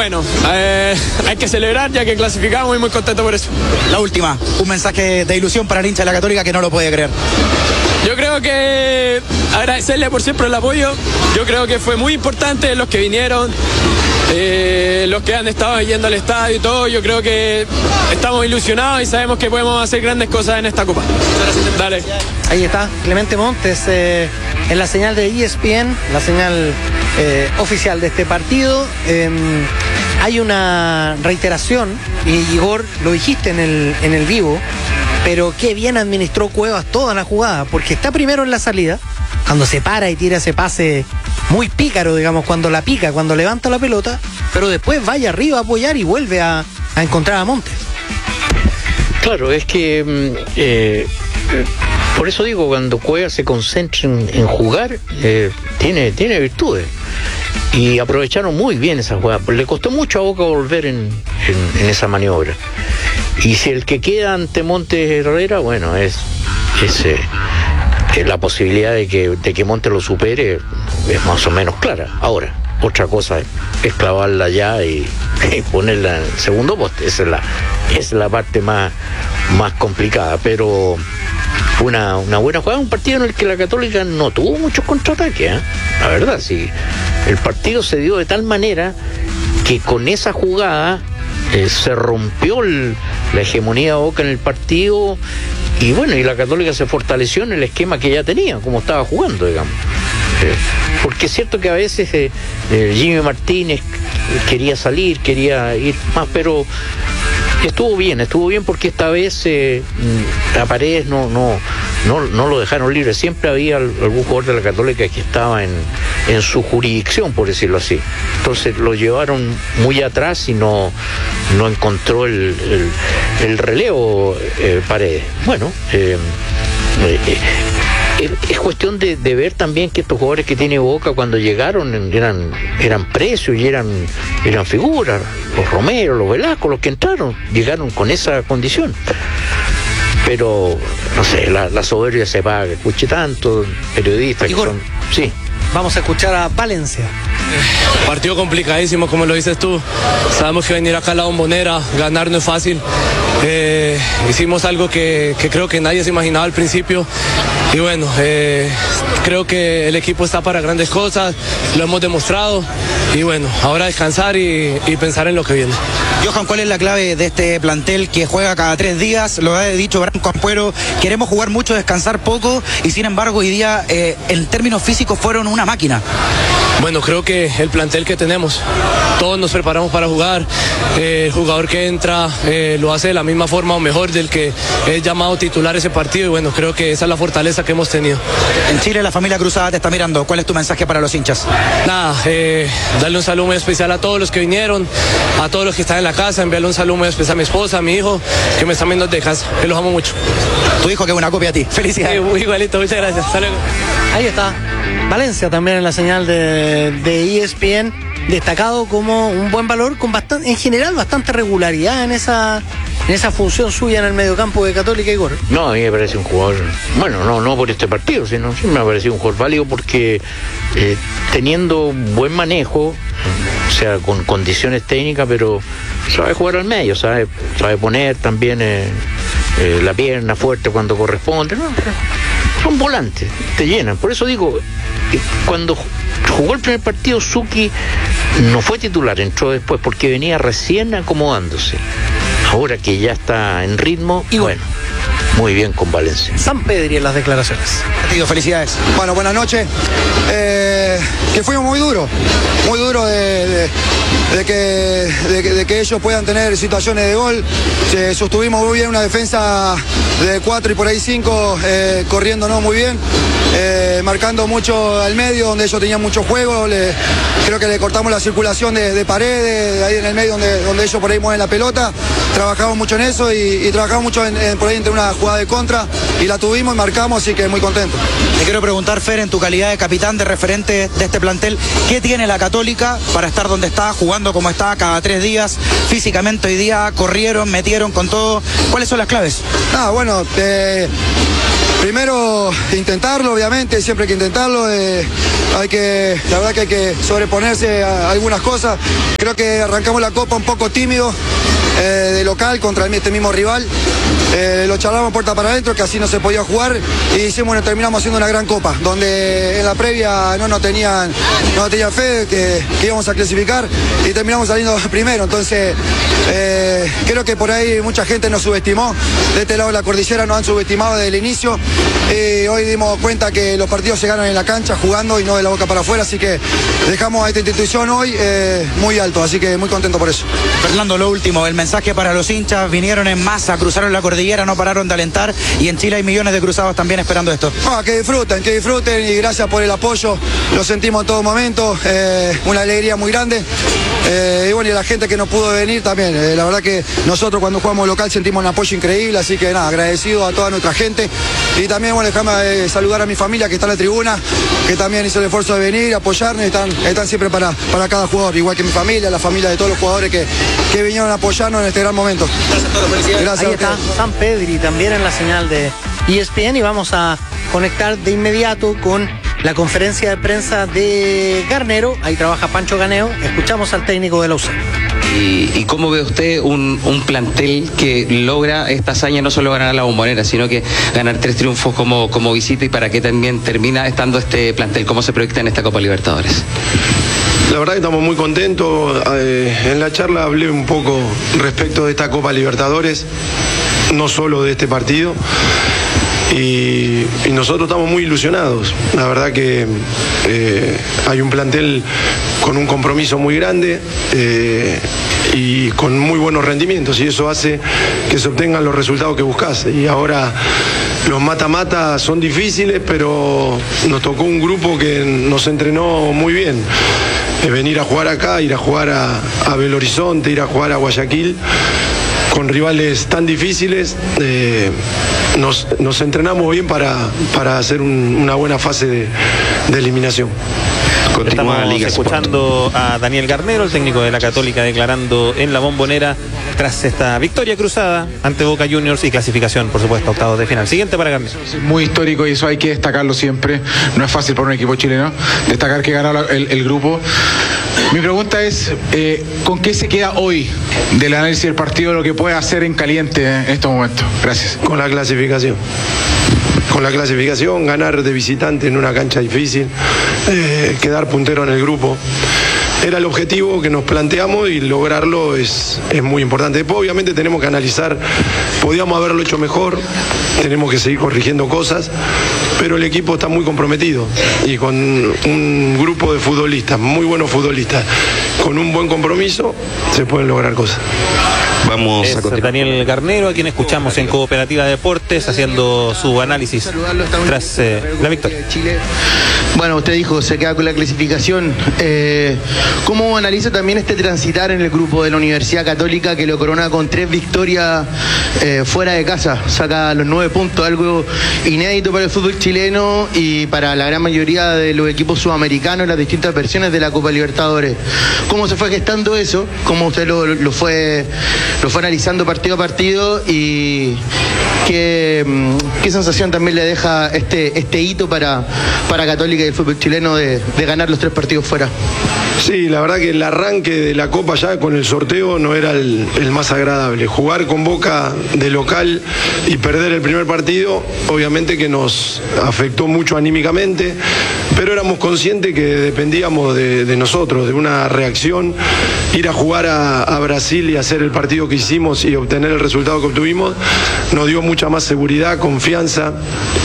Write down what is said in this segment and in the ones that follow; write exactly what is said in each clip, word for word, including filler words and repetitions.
bueno, eh, hay que celebrar ya que clasificamos y muy contento por eso. La última, un mensaje de ilusión para el hincha de la Católica que no lo puede creer. Yo creo que agradecerle por siempre el apoyo. Yo creo que fue muy importante los que vinieron, eh, los que han estado yendo al estadio y todo. Yo creo que estamos ilusionados y sabemos que podemos hacer grandes cosas en esta Copa. Dale. Ahí está Clemente Montes eh, en la señal de E S P N, la señal eh, oficial de este partido. Eh, hay una reiteración, y Igor, lo dijiste en el, en el vivo, pero qué bien administró Cuevas toda la jugada, porque está primero en la salida, cuando se para y tira ese pase muy pícaro, digamos, cuando la pica, cuando levanta la pelota, pero después vaya arriba a apoyar y vuelve a, a encontrar a Montes. Claro, es que eh, por eso digo, cuando Cuevas se concentra en, en jugar, eh, tiene, tiene virtudes. Y aprovecharon muy bien esa jugada. Le costó mucho a Boca volver en, en, en esa maniobra. Y si el que queda ante Montes Herrera, bueno, es, es, eh, es la posibilidad de que, de que Montes lo supere, es más o menos clara. Ahora, otra cosa es, es clavarla ya y, y ponerla en el segundo poste. Esa es la, esa es la parte más, más complicada. Pero una, una buena jugada, un partido en el que la Católica no tuvo muchos contraataques, ¿eh? La verdad, sí. El partido se dio de tal manera que con esa jugada eh, se rompió el, la hegemonía de Boca en el partido, y bueno, y la Católica se fortaleció en el esquema que ya tenía, como estaba jugando, digamos. Eh, porque es cierto que a veces eh, eh, Jimmy Martínez quería salir, quería ir más, pero estuvo bien, estuvo bien porque esta vez eh, a Paredes no, no, no, no lo dejaron libre. Siempre había algún jugador de la Católica que estaba en, en su jurisdicción, por decirlo así. Entonces lo llevaron muy atrás y no, no encontró el, el, el relevo eh, Paredes. Bueno, eh, eh, es cuestión de, de ver también que estos jugadores que tiene Boca cuando llegaron eran, eran precios y eran, eran figuras. Los Romero, los Velasco, los que entraron, llegaron con esa condición. Pero, no sé, la, la soberbia se paga. Escuché tanto periodistas que son... Sí. Vamos a escuchar a Valencia. Partido complicadísimo, como lo dices tú. Sabemos que venir acá a la Bombonera, ganar no es fácil. Eh, hicimos algo que, que creo que nadie se imaginaba al principio. Y bueno, eh, creo que el equipo está para grandes cosas, lo hemos demostrado. Y bueno, ahora descansar y, y pensar en lo que viene. Johan, ¿cuál es la clave de este plantel que juega cada tres días? Lo ha dicho Branco Ampuero, queremos jugar mucho, descansar poco, y sin embargo hoy día eh, en términos físicos fueron una máquina. Bueno, creo que el plantel que tenemos, todos nos preparamos para jugar. Eh, el jugador que entra eh, lo hace de la misma forma o mejor del que es llamado titular ese partido, y bueno, creo que esa es la fortaleza que hemos tenido. En Chile la familia Cruzada te está mirando, ¿cuál es tu mensaje para los hinchas? Nada, eh, darle un saludo muy especial a todos los que vinieron, a todos los que están en la casa, enviarle un saludo muy especial a mi esposa, a mi hijo, que me están viendo desde casa, que los amo mucho. Tu hijo, que buena copia a ti, felicidades. Sí, muy igualito, muchas gracias, hasta luego. Ahí está Valencia también en la señal de, de E S P N, destacado como un buen valor, con bastante, en general bastante regularidad en esa en esa función suya en el mediocampo de Católica, Igor. No, a mí me parece un jugador, bueno, no, no por este partido, sino sí me ha parecido un jugador válido porque eh, teniendo buen manejo, o sea, con condiciones técnicas, pero sabe jugar al medio, sabe, sabe poner también eh, eh, la pierna fuerte cuando corresponde, ¿no? Son volantes, te llenan. Por eso digo, cuando jugó el primer partido, Suki no fue titular, entró después porque venía recién acomodándose. Ahora que ya está en ritmo, y bueno, muy bien con Valencia. San Pedri en las declaraciones. Tío, felicidades. Bueno, buenas noches. Eh, que fuimos muy duros, muy duros de, de, de, que, de, que, de que ellos puedan tener situaciones de gol. Se sostuvimos muy bien una defensa de cuatro y por ahí cinco, eh, corriéndonos muy bien, eh, marcando mucho al medio donde ellos tenían mucho juego. Le, creo que le cortamos la circulación de, de Paredes, de ahí en el medio donde, donde ellos por ahí mueven la pelota. Trabajamos mucho en eso y, y trabajamos mucho en, en, por ahí entre una jugada jugada de contra y la tuvimos y marcamos, así que muy contento. Te quiero preguntar, Fer, en tu calidad de capitán, de referente de este plantel, ¿qué tiene la Católica para estar donde está, jugando como está cada tres días? Físicamente hoy día corrieron, metieron con todo. ¿Cuáles son las claves? Ah, bueno, eh, primero intentarlo, obviamente, siempre hay que intentarlo. Eh, hay que, la verdad que hay que sobreponerse a algunas cosas. Creo que arrancamos la Copa un poco tímido, eh, de local contra este mismo rival. Eh, lo charlamos puerta para adentro, que así no se podía jugar, y hicimos, terminamos haciendo una gran Copa, donde en la previa no nos tenían, no tenían fe que, que íbamos a clasificar y terminamos saliendo primero. Entonces eh, creo que por ahí mucha gente nos subestimó. De este lado de la cordillera nos han subestimado desde el inicio, y hoy dimos cuenta que los partidos se ganan en la cancha jugando y no de la boca para afuera, así que dejamos a esta institución hoy eh, muy alto, así que muy contento por eso. Fernando, lo último, el mensaje para los hinchas: vinieron en masa, cruzaron la cordillera, no pararon de alentar, y en Chile hay millones de cruzados también esperando esto. Ah, que disfruten, que disfruten, y gracias por el apoyo, lo sentimos en todo momento, eh, una alegría muy grande, eh, y bueno, y la gente que no pudo venir también, eh, la verdad que nosotros cuando jugamos local sentimos un apoyo increíble, así que nada, agradecido a toda nuestra gente, y también bueno, déjame eh, saludar a mi familia que está en la tribuna, que también hizo el esfuerzo de venir, apoyarnos, están, están siempre para, para cada jugador, igual que mi familia, la familia de todos los jugadores que, que vinieron a apoyarnos en este gran momento. Gracias a todos, felicidades. Gracias. Ahí está San Pedri también en la señal de E S P N, y vamos a conectar de inmediato con la conferencia de prensa de Garnero. Ahí trabaja Pancho Ganeo. Escuchamos al técnico de la U C. ¿Y, y cómo ve usted un, un plantel que logra esta hazaña, no solo ganar a la Bombonera, sino que ganar tres triunfos como, como visita, y para qué también termina estando este plantel? ¿Cómo se proyecta en esta Copa Libertadores? La verdad que estamos muy contentos. Eh, en la charla hablé un poco respecto de esta Copa Libertadores, no solo de este partido. Y, y nosotros estamos muy ilusionados. La verdad que eh, hay un plantel con un compromiso muy grande eh, y con muy buenos rendimientos, y eso hace que se obtengan los resultados que buscas. Y ahora los mata-mata son difíciles, pero nos tocó un grupo que nos entrenó muy bien. Eh, venir a jugar acá, ir a jugar a, a Belo Horizonte, ir a jugar a Guayaquil, con rivales tan difíciles, eh, nos, nos entrenamos bien para, para hacer un, una buena fase de, de eliminación. Estamos la Liga escuchando Sport. A Daniel Garnero, el técnico de la Católica, declarando en la Bombonera tras esta victoria cruzada ante Boca Juniors y clasificación, por supuesto, a octavos de final. Siguiente para Garnero. Muy histórico, y eso hay que destacarlo siempre. No es fácil para un equipo chileno destacar que ganó el, el grupo. Mi pregunta es, eh, ¿con qué se queda hoy del análisis del partido, lo que puede hacer en caliente en estos momentos? Gracias. Con la clasificación. Con la clasificación, ganar de visitante en una cancha difícil, eh, quedar puntero en el grupo. Era el objetivo que nos planteamos, y lograrlo es, es muy importante. Después, obviamente, tenemos que analizar, podíamos haberlo hecho mejor, tenemos que seguir corrigiendo cosas, pero el equipo está muy comprometido, y con un grupo de futbolistas, muy buenos futbolistas, con un buen compromiso, se pueden lograr cosas. Vamos es a continuar. Daniel Garnero, a quien escuchamos en Cooperativa Deportes haciendo su análisis tras eh, la victoria. Bueno, usted dijo, se queda con la clasificación. Eh, ¿Cómo analiza también este transitar en el grupo de la Universidad Católica, que lo corona con tres victorias eh, fuera de casa? Saca los nueve puntos, algo inédito para el fútbol chileno y para la gran mayoría de los equipos sudamericanos en las distintas versiones de la Copa Libertadores. ¿Cómo se fue gestando eso? ¿Cómo usted lo, lo fue... lo fue analizando partido a partido, y qué, qué sensación también le deja este, este hito para, para Católica y el fútbol chileno de, de ganar los tres partidos fuera? Sí, la verdad que el arranque de la Copa ya con el sorteo no era el, el más agradable. Jugar con Boca de local y perder el primer partido, obviamente que nos afectó mucho anímicamente, pero éramos conscientes que dependíamos de, de nosotros, de una reacción. Ir a jugar a, a Brasil y hacer el partido que hicimos y obtener el resultado que obtuvimos nos dio mucha más seguridad, confianza,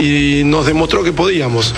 y nos demostró que podíamos.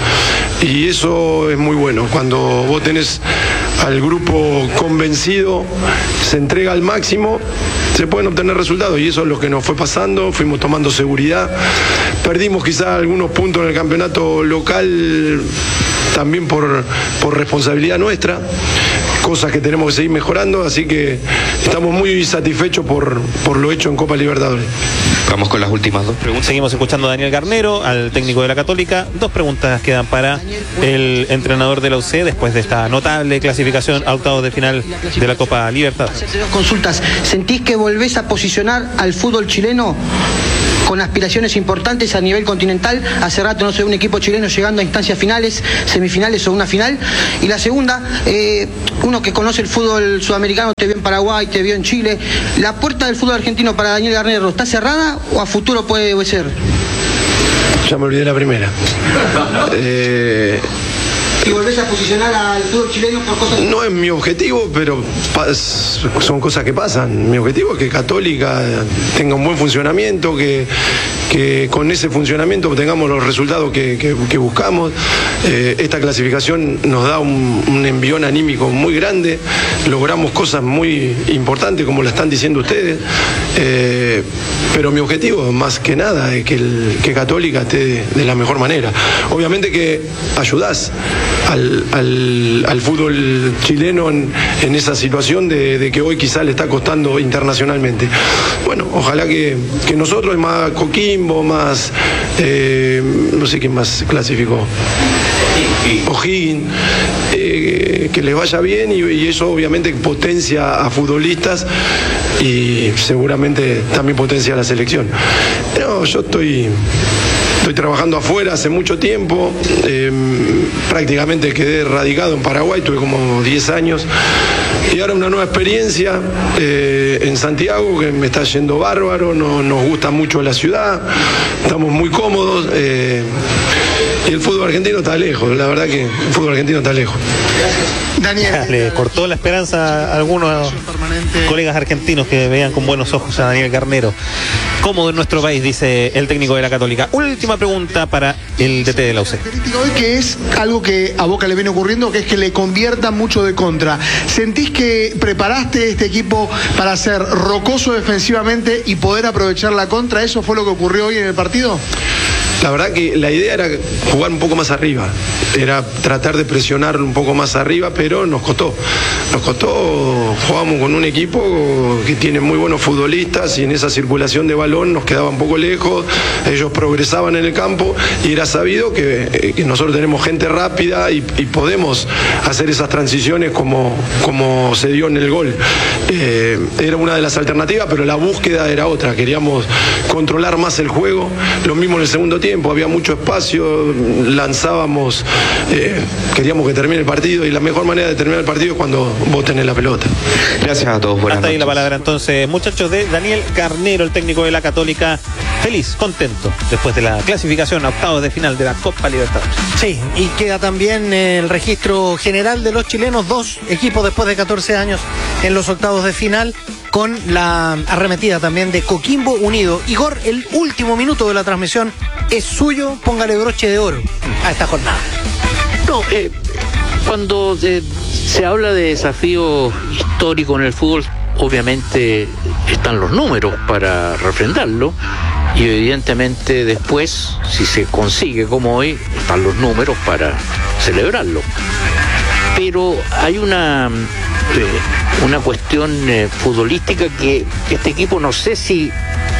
Y eso es muy bueno, cuando vos tenés al grupo convencido, se entrega al máximo, se pueden obtener resultados, y eso es lo que nos fue pasando. Fuimos tomando seguridad, perdimos quizás algunos puntos en el campeonato local también por, por responsabilidad nuestra, cosas que tenemos que seguir mejorando, así que estamos muy satisfechos por, por lo hecho en Copa Libertadores. Vamos con las últimas dos preguntas. Seguimos escuchando a Daniel Garnero, al técnico de la Católica. Dos preguntas quedan para el entrenador de la U C después de esta notable clasificación a octavos de final de la Copa Libertadores. Dos consultas. ¿Sentís que volvés a posicionar al fútbol chileno con aspiraciones importantes a nivel continental? Hace rato no se ve un equipo chileno llegando a instancias finales, semifinales o una final. Y la segunda, eh, uno que conoce el fútbol sudamericano, te vio en Paraguay, te vio en Chile. ¿La puerta del fútbol argentino para Daniel Garnero está cerrada o a futuro puede ser? Ya me olvidé la primera. Eh... ¿Y volvés a posicionar al fútbol chileno por cosas? No es mi objetivo, pero son cosas que pasan. Mi objetivo es que Católica tenga un buen funcionamiento, que, que con ese funcionamiento obtengamos los resultados que, que, que buscamos. Eh, esta clasificación nos da un, un envión anímico muy grande. Logramos cosas muy importantes, como lo están diciendo ustedes. Eh, pero mi objetivo, más que nada, es que, el, que Católica esté de, de la mejor manera. Obviamente que ayudás Al, al, al fútbol chileno en, en esa situación de, de que hoy quizá le está costando internacionalmente. Bueno, ojalá que, que nosotros, más Coquimbo, más eh, no sé quién más clasificó, O'Higgins, eh, que les vaya bien, y, y eso obviamente potencia a futbolistas y seguramente también potencia a la selección. No, yo estoy Estoy trabajando afuera hace mucho tiempo, eh, prácticamente quedé radicado en Paraguay, tuve como diez años, y ahora una nueva experiencia eh, en Santiago que me está yendo bárbaro, no, nos gusta mucho la ciudad, estamos muy cómodos, eh, y el fútbol argentino está lejos, la verdad que el fútbol argentino está lejos. Daniel, le cortó la esperanza a algunos colegas argentinos que veían con buenos ojos a Daniel Garnero. Cómodo en nuestro país, dice el técnico de la Católica. Última pregunta para el D T de la U C. Hoy, que es algo que a Boca le viene ocurriendo, que es que le convierta mucho de contra. ¿Sentís que preparaste este equipo para ser rocoso defensivamente y poder aprovechar la contra? ¿Eso fue lo que ocurrió hoy en el partido? La verdad que la idea era jugar un poco más arriba, era tratar de presionar un poco más arriba, pero nos costó. Nos costó, jugamos con un equipo que tiene muy buenos futbolistas y en esa circulación de balón nos quedaba un poco lejos, ellos progresaban en el campo y era sabido que, que nosotros tenemos gente rápida y, y podemos hacer esas transiciones como, como se dio en el gol. Eh, era una de las alternativas, pero la búsqueda era otra, queríamos controlar más el juego, lo mismo en el segundo tiempo. Tiempo, había mucho espacio, lanzábamos, eh, queríamos que termine el partido y la mejor manera de terminar el partido es cuando vos tenés la pelota. Gracias a todos. Hasta ahí la palabra entonces, muchachos, de Daniel Garnero, el técnico de la Católica. Feliz, contento, después de la clasificación a octavos de final de la Copa Libertadores. Sí, y queda también el registro general de los chilenos, dos equipos después de catorce años en los octavos de final, con la arremetida también de Coquimbo Unido. Igor, el último minuto de la transmisión es suyo, póngale broche de oro a esta jornada. No, eh, cuando eh, se habla de desafío histórico en el fútbol, obviamente están los números para refrendarlo, y evidentemente después, si se consigue como hoy, están los números para celebrarlo. Pero hay una eh, una cuestión eh, futbolística que este equipo, no sé si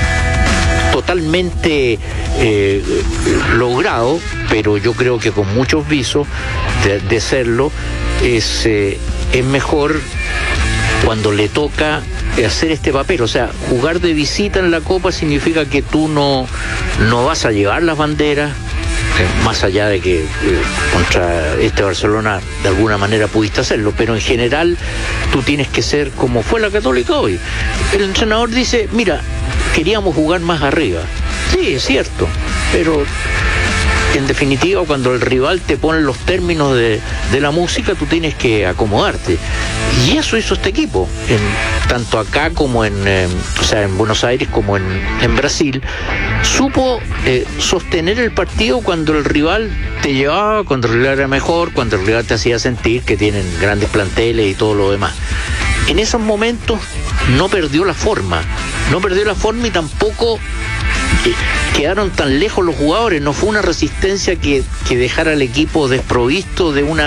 totalmente eh, logrado, pero yo creo que con muchos visos de, de serlo, es, eh, es mejor cuando le toca hacer este papel. O sea, jugar de visita en la Copa significa que tú no, no vas a llevar las banderas, más allá de que eh, contra este Barcelona de alguna manera pudiste hacerlo, pero en general tú tienes que ser como fue la Católica hoy. El entrenador dice, mira, queríamos jugar más arriba. Sí, es cierto, pero en definitiva, cuando el rival te pone los términos de, de la música, tú tienes que acomodarte. Y eso hizo este equipo, en, tanto acá como en, eh, o sea, en Buenos Aires como en, en Brasil. Supo eh, sostener el partido cuando el rival te llevaba, cuando el rival era mejor, cuando el rival te hacía sentir que tienen grandes planteles y todo lo demás. En esos momentos no perdió la forma, no perdió la forma y tampoco eh, quedaron tan lejos los jugadores. No fue una resistencia que, que dejara al equipo desprovisto de una,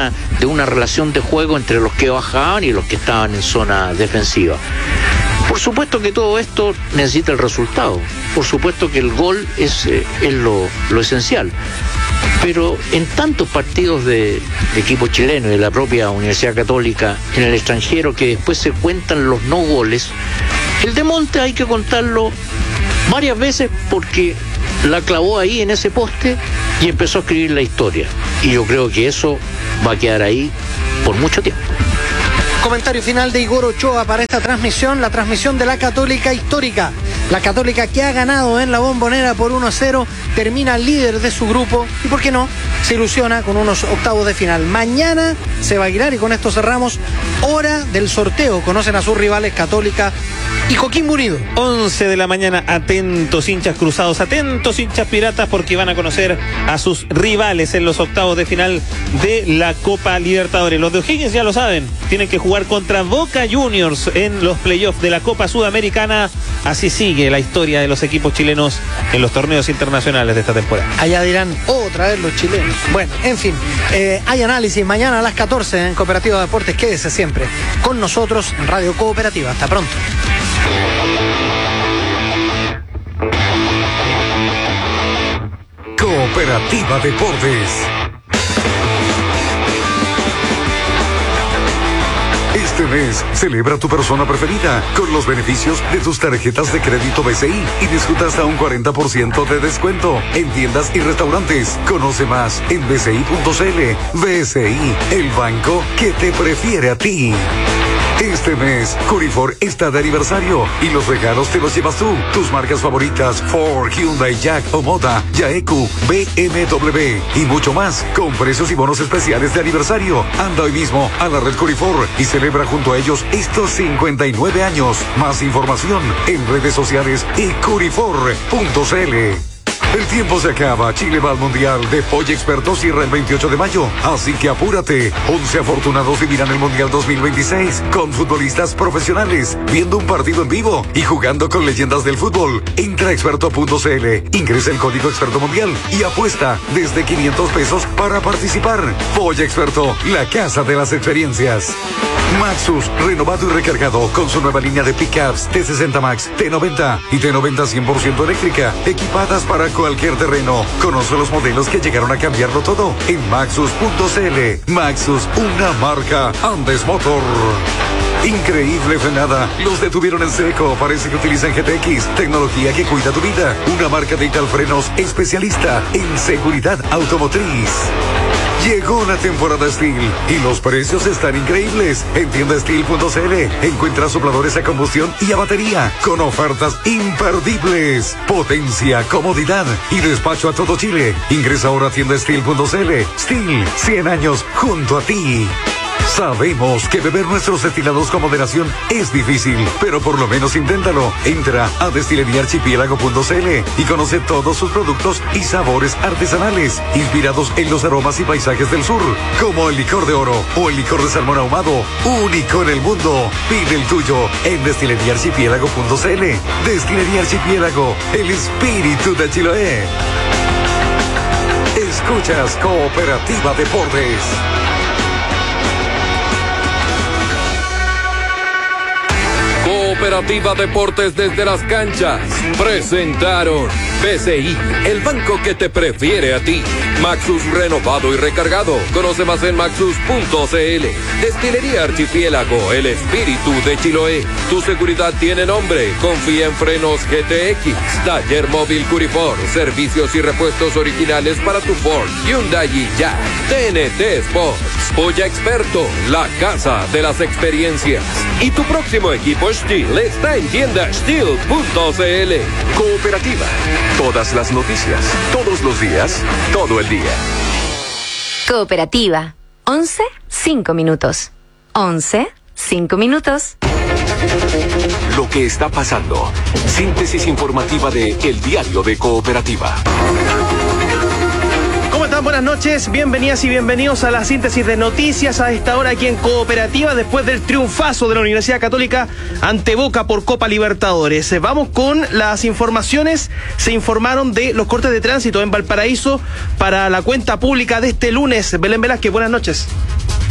de una relación de juego entre los que bajaban y los que estaban en zona defensiva. Por supuesto que todo esto necesita el resultado, por supuesto que el gol es, eh, es lo, lo esencial, pero en tantos partidos de, de equipo chileno y de la propia Universidad Católica en el extranjero que después se cuentan los no goles, el de Monte hay que contarlo varias veces porque la clavó ahí en ese poste y empezó a escribir la historia, y yo creo que eso va a quedar ahí por mucho tiempo. Comentario final de Igor Ochoa para esta transmisión, la transmisión de la Católica histórica. La Católica que ha ganado en la Bombonera por uno a cero, termina líder de su grupo y, ¿por qué no?, se ilusiona con unos octavos de final. Mañana se va a Aguilar y con esto cerramos hora del sorteo. Conocen a sus rivales Católica y Coquimbo Unido. once de la mañana, atentos hinchas cruzados, atentos hinchas piratas, porque van a conocer a sus rivales en los octavos de final de la Copa Libertadores. Los de O'Higgins ya lo saben, tienen que jugar contra Boca Juniors en los playoffs de la Copa Sudamericana. Así sigue la historia de los equipos chilenos en los torneos internacionales de esta temporada. Allá dirán, otra vez los chilenos. Bueno, en fin, eh, hay análisis mañana a las catorce en Cooperativa Deportes. Quédese siempre con nosotros en Radio Cooperativa. Hasta pronto. Cooperativa Deportes. Este mes, celebra tu persona preferida con los beneficios de tus tarjetas de crédito B C I y disfruta hasta un cuarenta por ciento de descuento en tiendas y restaurantes. Conoce más en b c i punto c l. B C I, el banco que te prefiere a ti. Este mes, Curifor está de aniversario y los regalos te los llevas tú. Tus marcas favoritas, Ford, Hyundai, Jack, Omoda, Yaeku, B M W y mucho más, con precios y bonos especiales de aniversario. Anda hoy mismo a la red Curifor y celebra junto a ellos estos cincuenta y nueve años. Más información en redes sociales y curifor punto c l. El tiempo se acaba. Chile va al Mundial de Polla Experto, cierra el veintiocho de mayo. Así que apúrate. once afortunados vivirán el Mundial dos mil veintiséis con futbolistas profesionales, viendo un partido en vivo y jugando con leyendas del fútbol. Entra a experto punto c l, ingresa el código Experto Mundial y apuesta desde quinientos pesos para participar. Polla Experto, la casa de las experiencias. Maxus, renovado y recargado con su nueva línea de pickups T sesenta Max, T noventa y T noventa cien por ciento eléctrica, equipadas para cualquier terreno. Conoce los modelos que llegaron a cambiarlo todo en maxus punto c l. Maxus, una marca Andes Motor. Increíble frenada, los detuvieron en seco. Parece que utilizan G T X, tecnología que cuida tu vida. Una marca de Italfrenos especialista en seguridad automotriz. Llegó la temporada Steel y los precios están increíbles. En tienda steel punto c l encuentra sopladores a combustión y a batería con ofertas imperdibles. Potencia, comodidad y despacho a todo Chile. Ingresa ahora a tienda steel punto c l. Steel, cien años junto a ti. Sabemos que beber nuestros destilados con moderación es difícil, pero por lo menos inténtalo. Entra a destilería archipiélago punto c l y conoce todos sus productos y sabores artesanales, inspirados en los aromas y paisajes del sur, como el licor de oro o el licor de salmón ahumado, único en el mundo. Pide el tuyo en destilería archipiélago punto c l. Destilería Archipiélago, el espíritu de Chiloé. Escuchas Cooperativa Deportes. Cooperativa Deportes desde las canchas presentaron B C I, el banco que te prefiere a ti. Maxus renovado y recargado. Conoce más en maxus punto c l. Destilería Archipiélago, el espíritu de Chiloé. Tu seguridad tiene nombre. Confía en frenos G T X. Taller móvil Curifor. Servicios y repuestos originales para tu Ford, Hyundai y Jack. T N T Sports. Polla Experto, la casa de las experiencias. Y tu próximo equipo Steel está en tienda steel punto c l. Cooperativa. Todas las noticias, todos los días, todo el día. Cooperativa. once, cinco minutos. once, cinco minutos. Lo que está pasando. Síntesis informativa de El Diario de Cooperativa. ¿Cómo están? Buenas noches, bienvenidas y bienvenidos a la síntesis de noticias a esta hora aquí en Cooperativa después del triunfazo de la Universidad Católica ante Boca por Copa Libertadores. Vamos con las informaciones. Se informaron de los cortes de tránsito en Valparaíso para la cuenta pública de este lunes. Belén Velázquez, buenas noches.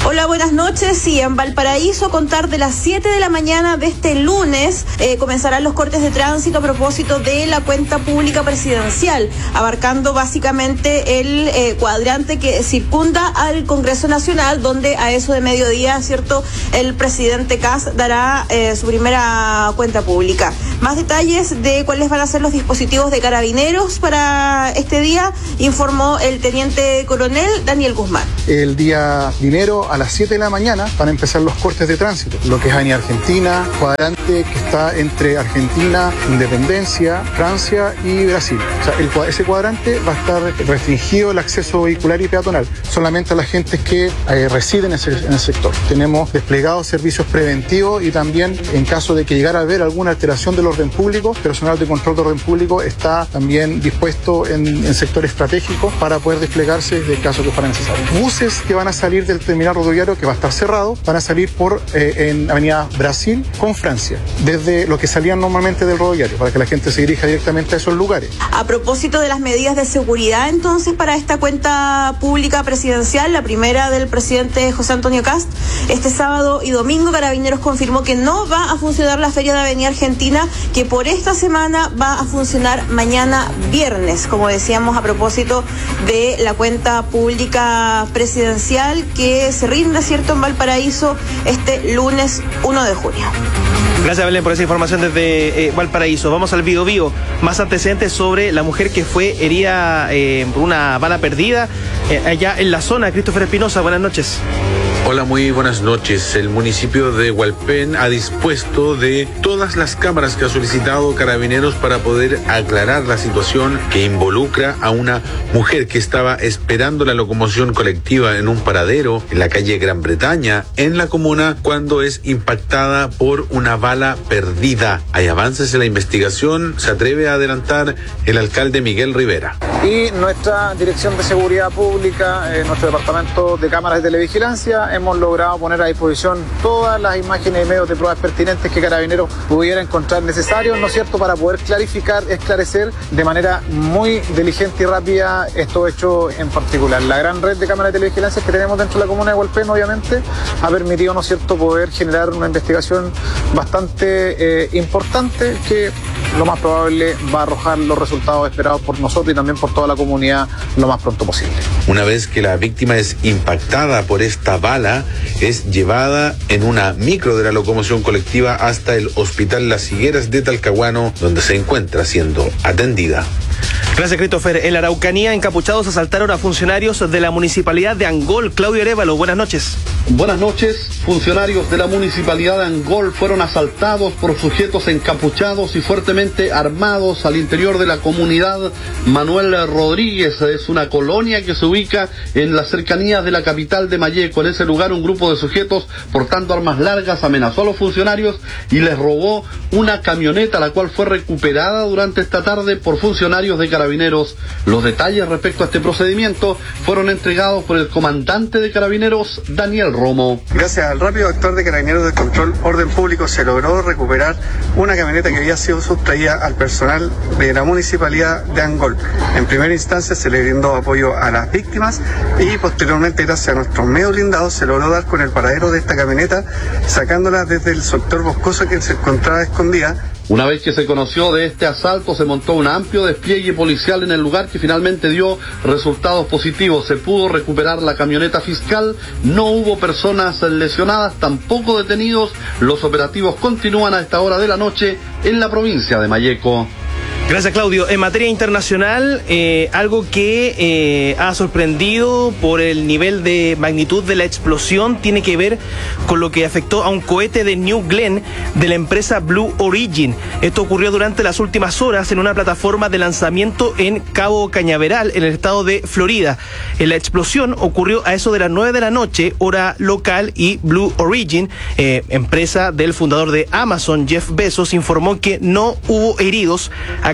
Hola, buenas noches. Sí, en Valparaíso, a contar de las siete de la mañana de este lunes, eh, comenzarán los cortes de tránsito a propósito de la cuenta pública presidencial, abarcando básicamente el eh, cuadrante que circunda al Congreso Nacional, donde a eso de mediodía, ¿cierto?, el presidente Kast dará eh, su primera cuenta pública. Más detalles de cuáles van a ser los dispositivos de carabineros para este día, informó el teniente coronel Daniel Guzmán. El día primero a las siete de la mañana van a empezar los cortes de tránsito, lo que es Avenida Argentina, cuadrante que está entre Argentina, Independencia, Francia y Brasil. O sea, el, ese cuadrante va a estar restringido el acceso vehicular y peatonal, solamente a las gentes que eh, residen en, ese, en el sector. Tenemos desplegados servicios preventivos y también, en caso de que llegara a haber alguna alteración del orden público, personal de control de orden público está también dispuesto en, en sectores estratégicos para poder desplegarse desde el caso que fuera necesario. Buses que van a salir del terminal rodoviario, que va a estar cerrado, van a salir por eh, en Avenida Brasil con Francia, desde lo que salían normalmente del rodoviario, para que la gente se dirija directamente a esos lugares. A propósito de las medidas de seguridad, entonces, para esta cuenta pública presidencial, la primera del presidente José Antonio Kast, este sábado y domingo Carabineros confirmó que no va a funcionar la Feria de Avenida Argentina, que por esta semana va a funcionar mañana viernes, como decíamos, a propósito de la cuenta pública presidencial que se rinde, ¿cierto?, en Valparaíso este lunes uno de junio. Gracias, Belén, por esa información desde eh, Valparaíso. Vamos al Bío Bío. Más antecedentes sobre la mujer que fue herida eh, por una bala perdida eh, allá en la zona. Christopher Espinosa, buenas noches. Hola, muy buenas noches. El municipio de Hualpén ha dispuesto de todas las cámaras que ha solicitado Carabineros para poder aclarar la situación que involucra a una mujer que estaba esperando la locomoción colectiva en un paradero en la calle Gran Bretaña, en la comuna, cuando es impactada por una bala perdida. Hay avances en la investigación, se atreve a adelantar el alcalde Miguel Rivera. Y nuestra Dirección de Seguridad Pública, eh, nuestro departamento de cámaras de televigilancia, hemos logrado poner a disposición todas las imágenes y medios de pruebas pertinentes que Carabineros pudiera encontrar necesarios, ¿no es cierto?, para poder clarificar, esclarecer de manera muy diligente y rápida estos hechos en particular. La gran red de cámaras de televigilancia que tenemos dentro de la comuna de Hualpén, obviamente, ha permitido, ¿no es cierto?, poder generar una investigación bastante eh, importante que lo más probable va a arrojar los resultados esperados por nosotros y también por toda la comunidad lo más pronto posible. Una vez que la víctima es impactada por esta bala, es llevada en una micro de la locomoción colectiva hasta el Hospital Las Higueras de Talcahuano, donde se encuentra siendo atendida. Gracias, Christopher. En la Araucanía, encapuchados asaltaron a funcionarios de la Municipalidad de Angol. Claudio Arévalo, buenas noches. Buenas noches. Funcionarios de la Municipalidad de Angol fueron asaltados por sujetos encapuchados y fuertemente armados al interior de la comunidad Manuel Rodríguez. Es una colonia que se ubica en las cercanías de la capital de Malleco. En ese lugar, un grupo de sujetos portando armas largas amenazó a los funcionarios y les robó una camioneta, la cual fue recuperada durante esta tarde por funcionarios de Carabineros. Los detalles respecto a este procedimiento fueron entregados por el comandante de Carabineros, Daniel Romo. Gracias al rápido actuar de Carabineros de Control Orden Público se logró recuperar una camioneta que había sido sustraída al personal de la Municipalidad de Angol. En primera instancia se le brindó apoyo a las víctimas y posteriormente, gracias a nuestros medios blindados, se logró dar con el paradero de esta camioneta, sacándola desde el sector boscoso que se encontraba escondida. Una vez que se conoció de este asalto, se montó un amplio despliegue policial en el lugar que finalmente dio resultados positivos. Se pudo recuperar la camioneta fiscal, no hubo personas lesionadas, tampoco detenidos. Los operativos continúan a esta hora de la noche en la provincia de Malleco. Gracias, Claudio. En materia internacional, eh, algo que eh, ha sorprendido por el nivel de magnitud de la explosión tiene que ver con lo que afectó a un cohete de New Glenn de la empresa Blue Origin. Esto ocurrió durante las últimas horas en una plataforma de lanzamiento en Cabo Cañaveral, en el estado de Florida. En la explosión ocurrió a eso de las nueve de la noche, hora local, y Blue Origin, eh, empresa del fundador de Amazon, Jeff Bezos, informó que no hubo heridos a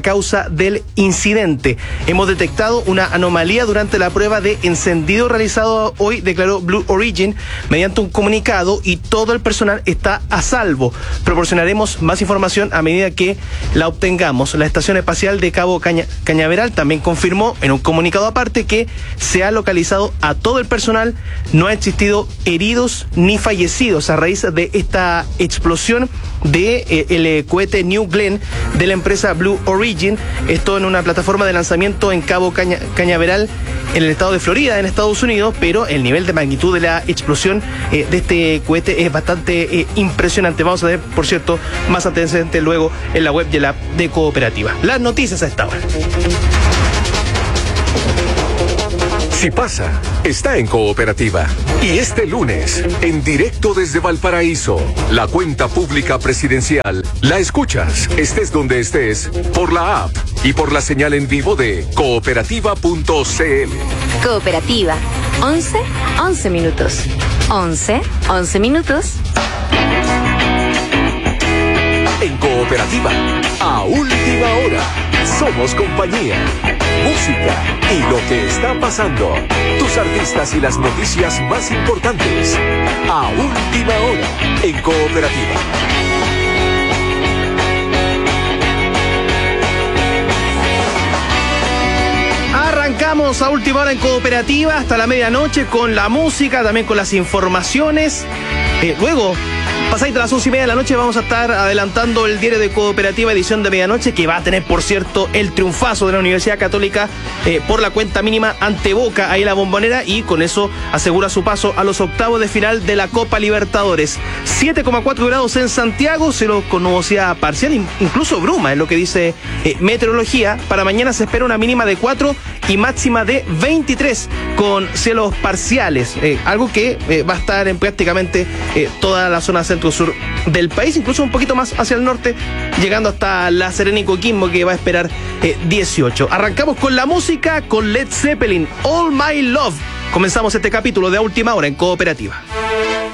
causa del incidente. Hemos detectado una anomalía durante la prueba de encendido realizado hoy, declaró Blue Origin mediante un comunicado, y todo el personal está a salvo. Proporcionaremos más información a medida que la obtengamos. La Estación Espacial de Cabo Caña, Cañaveral también confirmó en un comunicado aparte que se ha localizado a todo el personal. No ha existido heridos ni fallecidos a raíz de esta explosión de eh, el eh, cohete New Glenn de la empresa Blue Origin. Esto en una plataforma de lanzamiento en Cabo Caña, Cañaveral, en el estado de Florida, en Estados Unidos, pero el nivel de magnitud de la explosión eh, de este cohete es bastante eh, impresionante. Vamos a ver, por cierto, más antecedentes luego en la web de la de Cooperativa. Las noticias a esta hora. Si pasa, está en Cooperativa. Y este lunes, en directo desde Valparaíso, la cuenta pública presidencial la escuchas, estés donde estés, por la app y por la señal en vivo de cooperativa punto c l. Cooperativa, once, once minutos. once, once minutos. En Cooperativa, a última hora, somos compañía, música y lo que está pasando. Tus artistas y las noticias más importantes. A última hora, en Cooperativa. Arrancamos a última hora en Cooperativa hasta la medianoche con la música, también con las informaciones. Eh, luego, pasadita a las once y media de la noche, vamos a estar adelantando el diario de Cooperativa, edición de medianoche, que va a tener, por cierto, el triunfazo de la Universidad Católica eh, por la cuenta mínima ante Boca, ahí en la Bombonera, y con eso asegura su paso a los octavos de final de la Copa Libertadores. siete coma cuatro grados en Santiago, cielo con nubosidad parcial, incluso bruma, es lo que dice eh, meteorología. Para mañana se espera una mínima de cuatro y máxima de veintitrés, con cielos parciales, eh, algo que eh, va a estar en prácticamente eh, toda la zona centro-sur del país, incluso un poquito más hacia el norte, llegando hasta La Serena y Coquimbo, que va a esperar eh, dieciocho. Arrancamos con la música, con Led Zeppelin, All My Love. Comenzamos este capítulo de A Última Hora en Cooperativa.